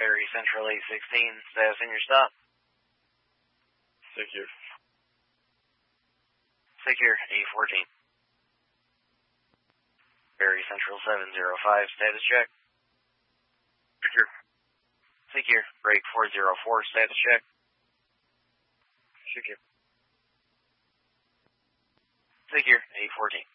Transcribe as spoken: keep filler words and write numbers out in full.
Barry Central eight sixteen, status in your stop. Secure. Secure eight fourteen. Barry Central seven zero five, status check. Secure. Secure, break four zero four, status check. Secure. Secure eight fourteen.